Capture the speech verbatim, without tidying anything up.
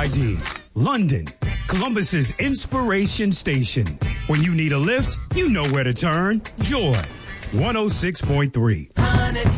D, London, Columbus's inspiration station. When you need a lift, you know where to turn. Joy, one oh six point three.